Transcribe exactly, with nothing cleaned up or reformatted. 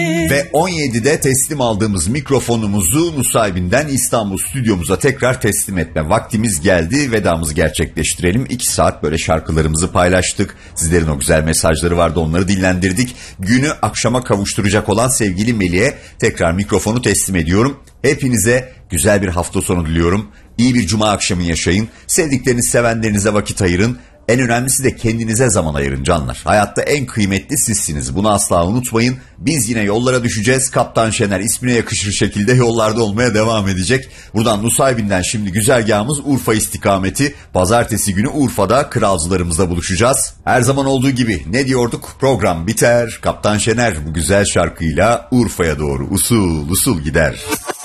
Ve on yedide teslim aldığımız mikrofonumuzu Nusaybin'den İstanbul stüdyomuza tekrar teslim etme vaktimiz geldi. Vedamızı gerçekleştirelim. İki saat böyle şarkılarımızı paylaştık. Sizlerin o güzel mesajları vardı, onları dinlendirdik. Günü akşama kavuşturacak olan sevgili Melih'e tekrar mikrofonu teslim ediyorum. Hepinize güzel bir hafta sonu diliyorum. İyi bir cuma akşamı yaşayın. Sevdikleriniz, sevenlerinize vakit ayırın. En önemlisi de kendinize zaman ayırın canlar. Hayatta en kıymetli sizsiniz. Bunu asla unutmayın. Biz yine yollara düşeceğiz. Kaptan Şener ismine yakışır şekilde yollarda olmaya devam edecek. Buradan Nusaybin'den şimdi güzergahımız Urfa istikameti. Pazartesi günü Urfa'da kralcılarımızla buluşacağız. Her zaman olduğu gibi ne diyorduk? Program biter. Kaptan Şener bu güzel şarkıyla Urfa'ya doğru usul usul gider.